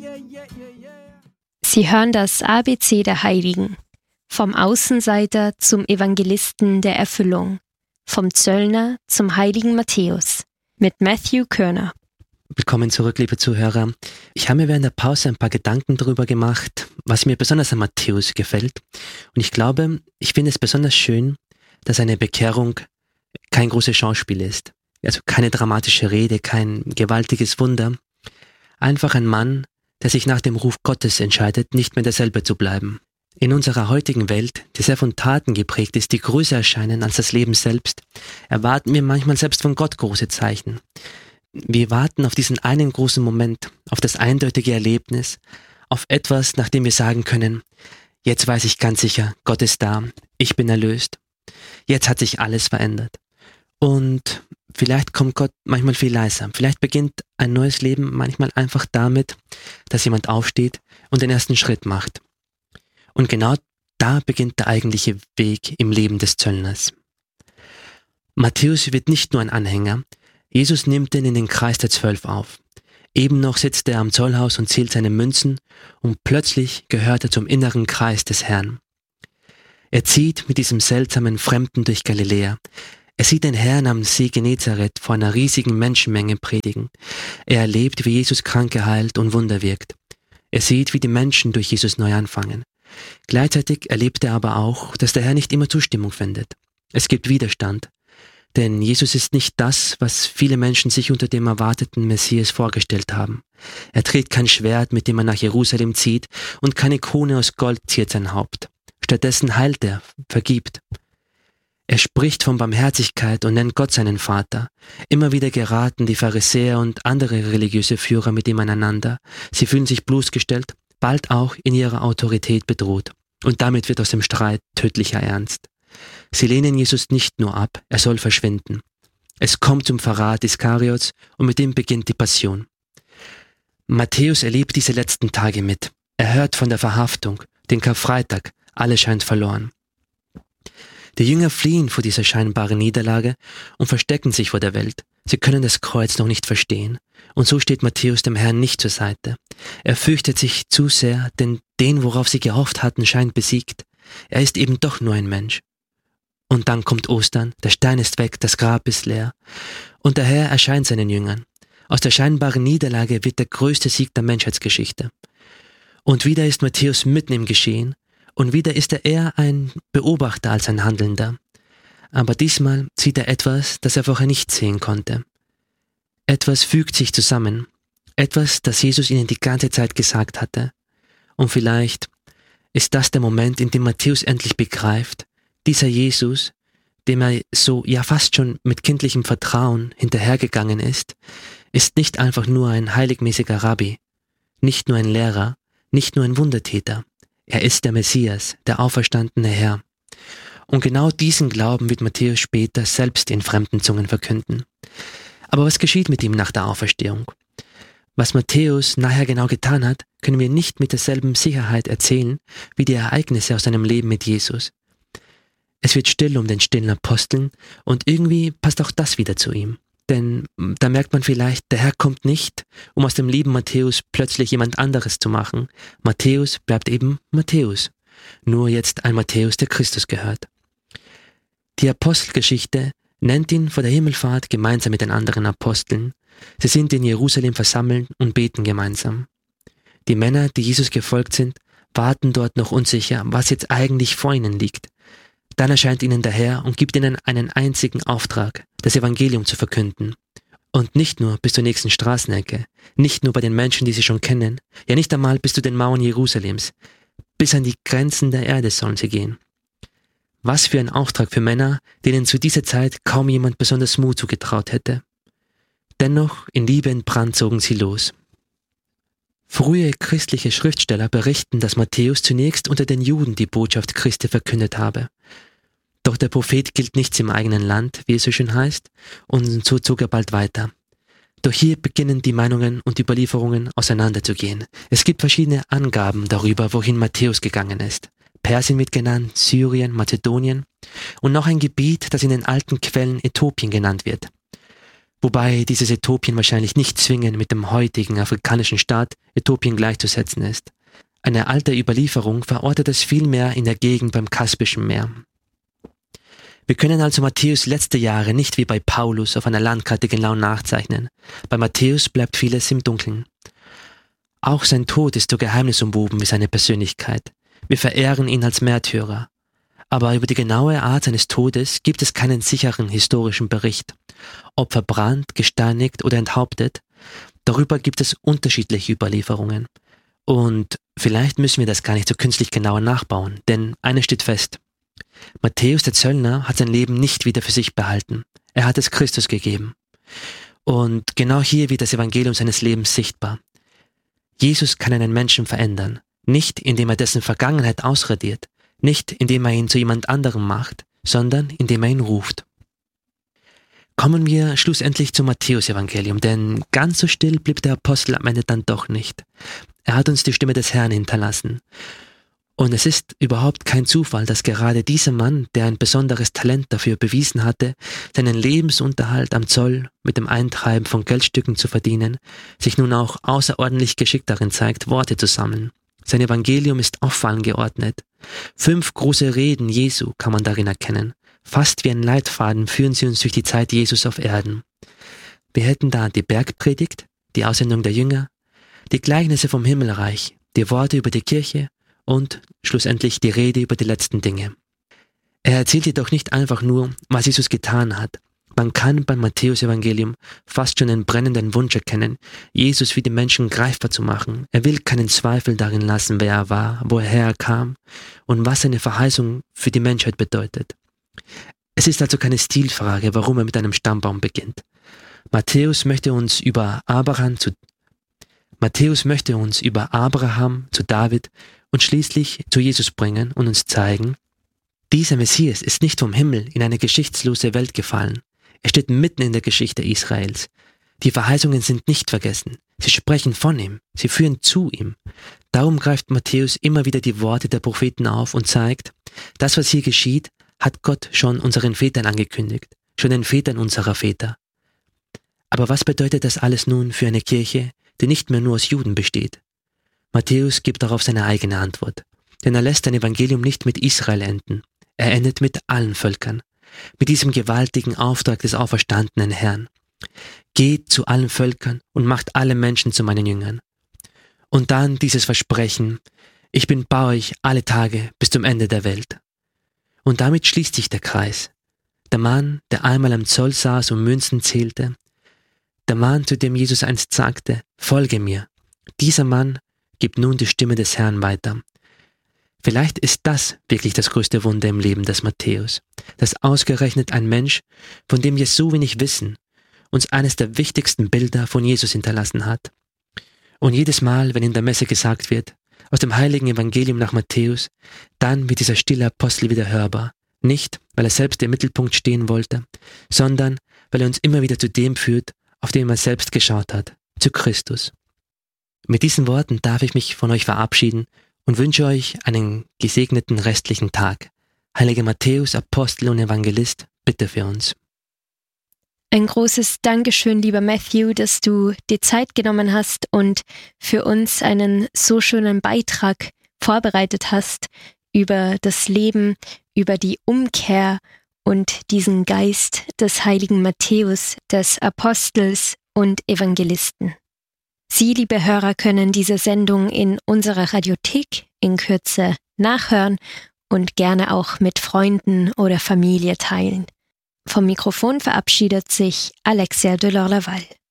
Sie hören das ABC der Heiligen. Vom Außenseiter zum Evangelisten der Erfüllung. Vom Zöllner zum heiligen Matthäus. Mit Matthew Körner. Willkommen zurück, liebe Zuhörer. Ich habe mir während der Pause ein paar Gedanken darüber gemacht, was mir besonders an Matthäus gefällt. Und ich finde es besonders schön, dass eine Bekehrung kein großes Schauspiel ist. Also keine dramatische Rede, kein gewaltiges Wunder. Einfach ein Mann, der sich nach dem Ruf Gottes entscheidet, nicht mehr derselbe zu bleiben. In unserer heutigen Welt, die sehr von Taten geprägt ist, die größer erscheinen als das Leben selbst, erwarten wir manchmal selbst von Gott große Zeichen. Wir warten auf diesen einen großen Moment, auf das eindeutige Erlebnis, auf etwas, nach dem wir sagen können, jetzt weiß ich ganz sicher, Gott ist da, ich bin erlöst, jetzt hat sich alles verändert. Und vielleicht kommt Gott manchmal viel leiser, vielleicht beginnt ein neues Leben manchmal einfach damit, dass jemand aufsteht und den ersten Schritt macht. Und genau da beginnt der eigentliche Weg im Leben des Zöllners. Matthäus wird nicht nur ein Anhänger, Jesus nimmt ihn in den Kreis der 12 auf. Eben noch sitzt er am Zollhaus und zählt seine Münzen und plötzlich gehört er zum inneren Kreis des Herrn. Er zieht mit diesem seltsamen Fremden durch Galiläa. Er sieht den Herrn am See Genezareth vor einer riesigen Menschenmenge predigen. Er erlebt, wie Jesus Kranke heilt und Wunder wirkt. Er sieht, wie die Menschen durch Jesus neu anfangen. Gleichzeitig erlebt er aber auch, dass der Herr nicht immer Zustimmung findet. Es gibt Widerstand. Denn Jesus ist nicht das, was viele Menschen sich unter dem erwarteten Messias vorgestellt haben. Er trägt kein Schwert, mit dem er nach Jerusalem zieht, und keine Krone aus Gold ziert sein Haupt. Stattdessen heilt er, vergibt. Er spricht von Barmherzigkeit und nennt Gott seinen Vater. Immer wieder geraten die Pharisäer und andere religiöse Führer mit ihm aneinander. Sie fühlen sich bloßgestellt, bald auch in ihrer Autorität bedroht. Und damit wird aus dem Streit tödlicher Ernst. Sie lehnen Jesus nicht nur ab, er soll verschwinden. Es kommt zum Verrat Iskariots und mit ihm beginnt die Passion. Matthäus erlebt diese letzten Tage mit. Er hört von der Verhaftung, den Karfreitag, alles scheint verloren. Die Jünger fliehen vor dieser scheinbaren Niederlage und verstecken sich vor der Welt. Sie können das Kreuz noch nicht verstehen. Und so steht Matthäus dem Herrn nicht zur Seite. Er fürchtet sich zu sehr, denn den, worauf sie gehofft hatten, scheint besiegt. Er ist eben doch nur ein Mensch. Und dann kommt Ostern, der Stein ist weg, das Grab ist leer. Und der Herr erscheint seinen Jüngern. Aus der scheinbaren Niederlage wird der größte Sieg der Menschheitsgeschichte. Und wieder ist Matthäus mitten im Geschehen. Und wieder ist er eher ein Beobachter als ein Handelnder. Aber diesmal sieht er etwas, das er vorher nicht sehen konnte. Etwas fügt sich zusammen. Etwas, das Jesus ihnen die ganze Zeit gesagt hatte. Und vielleicht ist das der Moment, in dem Matthäus endlich begreift, dieser Jesus, dem er so ja fast schon mit kindlichem Vertrauen hinterhergegangen ist nicht einfach nur ein heiligmäßiger Rabbi, nicht nur ein Lehrer, nicht nur ein Wundertäter. Er ist der Messias, der auferstandene Herr. Und genau diesen Glauben wird Matthäus später selbst in fremden Zungen verkünden. Aber was geschieht mit ihm nach der Auferstehung? Was Matthäus nachher genau getan hat, können wir nicht mit derselben Sicherheit erzählen, wie die Ereignisse aus seinem Leben mit Jesus. Es wird still um den stillen Aposteln und irgendwie passt auch das wieder zu ihm. Denn da merkt man vielleicht, der Herr kommt nicht, um aus dem lieben Matthäus plötzlich jemand anderes zu machen. Matthäus bleibt eben Matthäus. Nur jetzt ein Matthäus, der Christus gehört. Die Apostelgeschichte nennt ihn vor der Himmelfahrt gemeinsam mit den anderen Aposteln. Sie sind in Jerusalem versammelt und beten gemeinsam. Die Männer, die Jesus gefolgt sind, warten dort noch unsicher, was jetzt eigentlich vor ihnen liegt. Dann erscheint ihnen der Herr und gibt ihnen einen einzigen Auftrag, das Evangelium zu verkünden. Und nicht nur bis zur nächsten Straßenecke, nicht nur bei den Menschen, die sie schon kennen, ja nicht einmal bis zu den Mauern Jerusalems, bis an die Grenzen der Erde sollen sie gehen. Was für ein Auftrag für Männer, denen zu dieser Zeit kaum jemand besonders Mut zugetraut hätte. Dennoch, in Liebe entbrannt, zogen sie los. Frühe christliche Schriftsteller berichten, dass Matthäus zunächst unter den Juden die Botschaft Christi verkündet habe. Doch der Prophet gilt nichts im eigenen Land, wie es so schön heißt, und so zog er bald weiter. Doch hier beginnen die Meinungen und Überlieferungen auseinanderzugehen. Es gibt verschiedene Angaben darüber, wohin Matthäus gegangen ist. Persien wird genannt, Syrien, Mazedonien und noch ein Gebiet, das in den alten Quellen Äthiopien genannt wird. wobei dieses Äthiopien wahrscheinlich nicht zwingend mit dem heutigen afrikanischen Staat Äthiopien gleichzusetzen ist. Eine alte Überlieferung verortet es vielmehr in der Gegend beim Kaspischen Meer. Wir können also Matthäus' letzte Jahre nicht wie bei Paulus auf einer Landkarte genau nachzeichnen. Bei Matthäus bleibt vieles im Dunkeln. Auch sein Tod ist so geheimnisumwoben wie seine Persönlichkeit. Wir verehren ihn als Märtyrer. Aber über die genaue Art seines Todes gibt es keinen sicheren historischen Bericht. Ob verbrannt, gesteinigt oder enthauptet, darüber gibt es unterschiedliche Überlieferungen. Und vielleicht müssen wir das gar nicht so künstlich genauer nachbauen, denn eines steht fest. Matthäus der Zöllner hat sein Leben nicht wieder für sich behalten. Er hat es Christus gegeben. Und genau hier wird das Evangelium seines Lebens sichtbar. Jesus kann einen Menschen verändern, nicht indem er dessen Vergangenheit ausradiert, nicht indem er ihn zu jemand anderem macht, sondern indem er ihn ruft. Kommen wir schlussendlich zum Matthäus-Evangelium, denn ganz so still blieb der Apostel am Ende dann doch nicht. Er hat uns die Stimme des Herrn hinterlassen. Und es ist überhaupt kein Zufall, dass gerade dieser Mann, der ein besonderes Talent dafür bewiesen hatte, seinen Lebensunterhalt am Zoll mit dem Eintreiben von Geldstücken zu verdienen, sich nun auch außerordentlich geschickt darin zeigt, Worte zu sammeln. Sein Evangelium ist auffallend geordnet. 5 große Reden Jesu kann man darin erkennen. Fast wie ein Leitfaden führen sie uns durch die Zeit Jesus auf Erden. Wir hätten da die Bergpredigt, die Aussendung der Jünger, die Gleichnisse vom Himmelreich, die Worte über die Kirche und schlussendlich die Rede über die letzten Dinge. Er erzählt jedoch nicht einfach nur, was Jesus getan hat. Man kann beim Matthäus-Evangelium fast schon einen brennenden Wunsch erkennen, Jesus für die Menschen greifbar zu machen. Er will keinen Zweifel darin lassen, wer er war, woher er kam und was seine Verheißung für die Menschheit bedeutet. Es ist also keine Stilfrage, warum er mit einem Stammbaum beginnt. Matthäus möchte uns über Abraham zu David und schließlich zu Jesus bringen und uns zeigen, dieser Messias ist nicht vom Himmel in eine geschichtslose Welt gefallen. Er steht mitten in der Geschichte Israels. Die Verheißungen sind nicht vergessen. Sie sprechen von ihm. Sie führen zu ihm. Darum greift Matthäus immer wieder die Worte der Propheten auf und zeigt, das, was hier geschieht, hat Gott schon unseren Vätern angekündigt, schon den Vätern unserer Väter. Aber was bedeutet das alles nun für eine Kirche, die nicht mehr nur aus Juden besteht? Matthäus gibt darauf seine eigene Antwort, denn er lässt sein Evangelium nicht mit Israel enden. Er endet mit allen Völkern, mit diesem gewaltigen Auftrag des auferstandenen Herrn. Geht zu allen Völkern und macht alle Menschen zu meinen Jüngern. Und dann dieses Versprechen, ich bin bei euch alle Tage bis zum Ende der Welt. Und damit schließt sich der Kreis. Der Mann, der einmal am Zoll saß und Münzen zählte, der Mann, zu dem Jesus einst sagte, folge mir, dieser Mann gibt nun die Stimme des Herrn weiter. Vielleicht ist das wirklich das größte Wunder im Leben des Matthäus, dass ausgerechnet ein Mensch, von dem wir so wenig wissen, uns eines der wichtigsten Bilder von Jesus hinterlassen hat. Und jedes Mal, wenn in der Messe gesagt wird, aus dem heiligen Evangelium nach Matthäus, dann wird dieser stille Apostel wieder hörbar. Nicht, weil er selbst im Mittelpunkt stehen wollte, sondern weil er uns immer wieder zu dem führt, auf den er selbst geschaut hat, zu Christus. Mit diesen Worten darf ich mich von euch verabschieden und wünsche euch einen gesegneten restlichen Tag. Heiliger Matthäus, Apostel und Evangelist, bitte für uns. Ein großes Dankeschön, lieber Matthew, dass du dir Zeit genommen hast und für uns einen so schönen Beitrag vorbereitet hast über das Leben, über die Umkehr und diesen Geist des heiligen Matthäus, des Apostels und Evangelisten. Sie, liebe Hörer, können diese Sendung in unserer Radiothek in Kürze nachhören und gerne auch mit Freunden oder Familie teilen. Vom Mikrofon verabschiedet sich Alexia de Lorlaval.